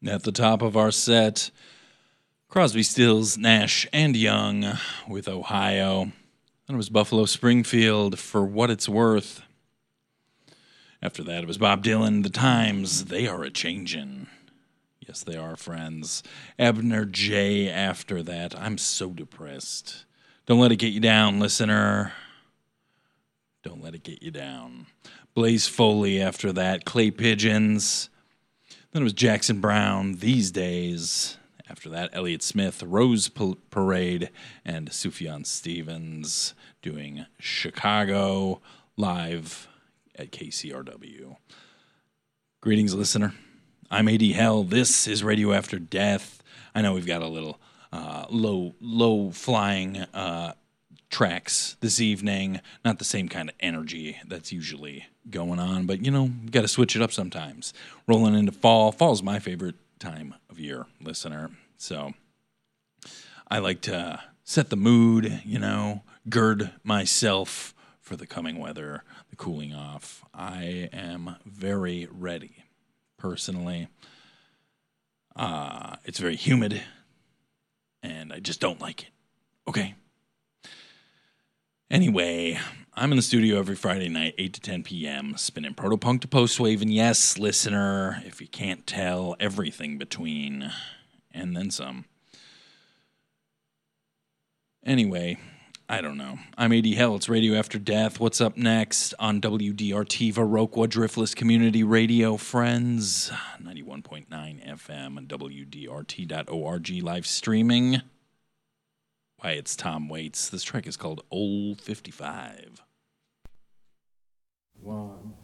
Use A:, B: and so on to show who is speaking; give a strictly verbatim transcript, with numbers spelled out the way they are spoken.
A: At the top of our set, Crosby, Stills, Nash, and Young with Ohio. Then it was Buffalo Springfield, For What It's Worth. After that, it was Bob Dylan, The Times, They Are A-Changin'. Yes, they are, friends. Abner J. after that. I'm so depressed. Don't let it get you down, listener. Don't let it get you down. Blaze Foley after that. Clay Pigeons. Then it was Jackson Browne, These Days. After that, Elliott Smith, Rose Parade, and Sufjan Stevens doing Chicago live at K C R W. Greetings, listener. I'm A D Hell. This is Radio After Death. I know we've got a little uh, low, low-flying uh, tracks this evening. Not the same kind of energy that's usually going on, but, you know, we've got to switch it up sometimes. Rolling into fall. Fall's my favorite time of year, listener. So I like to set the mood, you know, gird myself for the coming weather, the cooling off. I am very ready, personally. Uh, it's very humid, and I just don't like it. Okay? Anyway, I'm in the studio every Friday night, eight to ten p.m., spinning proto-punk to post-wave, and yes, listener, if you can't tell, everything between, and then some. Anyway, I don't know. I'm A D Hell. It's Radio After Death. What's up next on W D R T, Viroqua Driftless Community Radio, friends? ninety-one point nine F M and W D R T dot org live streaming. Why, it's Tom Waits. This track is called Old fifty-five.
B: One.